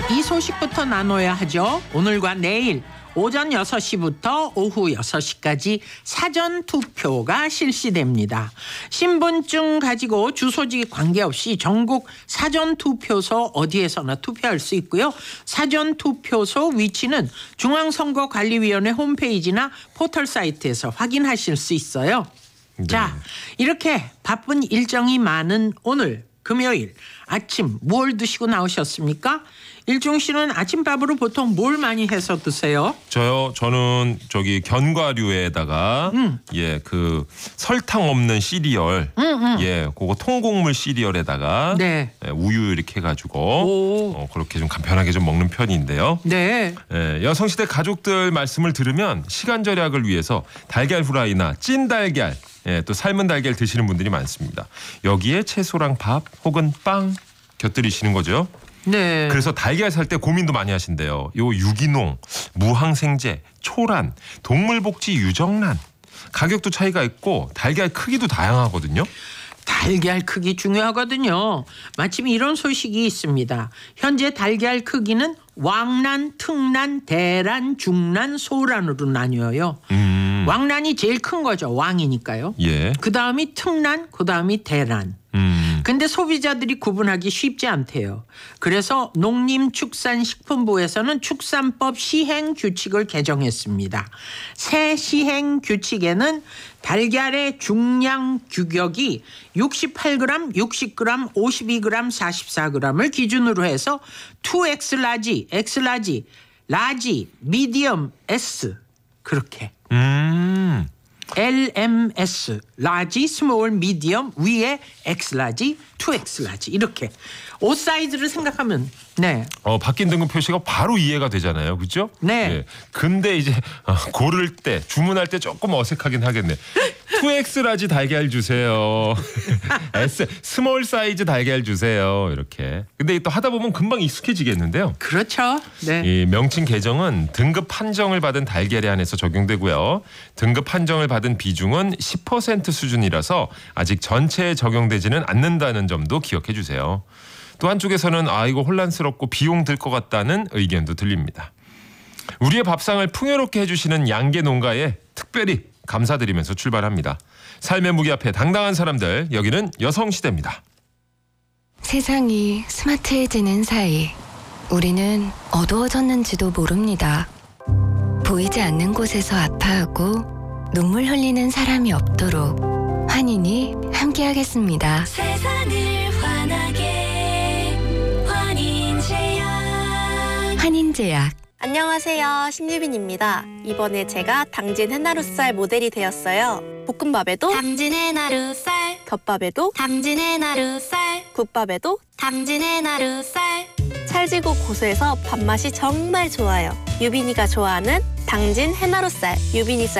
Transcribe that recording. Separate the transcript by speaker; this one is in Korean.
Speaker 1: 이 소식부터 나눠야 하죠. 오늘과 내일 오전 6시부터 오후 6시까지 사전투표가 실시됩니다. 신분증 가지고 주소지 관계없이 전국 사전투표소 어디에서나 투표할 수 있고요. 사전투표소 위치는 중앙선거관리위원회 홈페이지나 포털 사이트에서 확인하실 수 있어요.
Speaker 2: 네.
Speaker 1: 자, 이렇게 바쁜 일정이 많은 오늘 금요일 아침 뭘 드시고 나오셨습니까? 일중 씨는 아침밥으로 보통 뭘 많이 해서 드세요?
Speaker 2: 저는 저기 견과류에다가 그 설탕 없는 시리얼 그거 통곡물 시리얼에다가
Speaker 1: 네.
Speaker 2: 우유 이렇게 해가지고 그렇게 좀 간편하게 좀 먹는 편인데요.
Speaker 1: 네.
Speaker 2: 여성시대 가족들 말씀을 들으면 시간 절약을 위해서 달걀 후라이나 찐 달걀 또 삶은 달걀 드시는 분들이 많습니다. 여기에 채소랑 밥 혹은 빵 곁들이시는 거죠.
Speaker 1: 네.
Speaker 2: 그래서 달걀 살 때 고민도 많이 하신대요. 요 유기농, 무항생제, 초란, 동물복지 유정란. 가격도 차이가 있고 달걀 크기도 다양하거든요.
Speaker 1: 달걀 크기 중요하거든요. 마침 이런 소식이 있습니다. 현재 달걀 크기는 왕란, 특란, 대란, 중란, 소란으로 나뉘어요. 왕란이 제일 큰 거죠. 왕이니까요.
Speaker 2: 예.
Speaker 1: 그 다음이 특란, 그 다음이 대란. 근데 소비자들이 구분하기 쉽지 않대요. 그래서 농림축산식품부에서는 축산법 시행 규칙을 개정했습니다. 새 시행 규칙에는 달걀의 중량 규격이 68g, 60g, 52g, 44g을 기준으로 해서 2X 라지, X 라지, 라지, 미디엄, S 그렇게. LMS, 라지, 스몰, 미디엄, 위에 X라지, 2X라지 이렇게 옷 사이즈를 생각하면 네.
Speaker 2: 바뀐 등급 표시가 바로 이해가 되잖아요. 그렇죠?
Speaker 1: 네.
Speaker 2: 예. 근데 이제 고를 때 주문할 때 조금 어색하긴 하겠네. 2X 라지 달걀 주세요. S 스몰 사이즈 달걀 주세요. 이렇게. 근데 또 하다 보면 금방 익숙해지겠는데요.
Speaker 1: 그렇죠. 네.
Speaker 2: 이 명칭 개정은 등급 판정을 받은 달걀에 한해서 적용되고요. 등급 판정을 받은 비중은 10% 수준이라서 아직 전체에 적용되지는 않는다는 점도 기억해 주세요. 또 한쪽에서는 이거 혼란스럽고 비용 들 것 같다는 의견도 들립니다. 우리의 밥상을 풍요롭게 해주시는 양계 농가에 특별히 감사드리면서 출발합니다. 삶의 무게 앞에 당당한 사람들, 여기는 여성시대입니다.
Speaker 3: 세상이 스마트해지는 사이 우리는 어두워졌는지도 모릅니다. 보이지 않는 곳에서 아파하고 눈물 흘리는 사람이 없도록 환인이 함께하겠습니다.
Speaker 4: 세상을 환하게 환인제약.
Speaker 3: 환인제약.
Speaker 4: 안녕하세요, 신유빈입니다. 이번에 제가 당진 해나루쌀 모델이 되었어요. 볶음밥에도 당진 해나루쌀, 덮밥에도 당진 해나루쌀, 국밥에도 당진 해나루쌀. 찰지고 고소해서 밥맛이 정말 좋아요. 유빈이가 좋아하는 당진 해나루쌀, 유빈이 쌀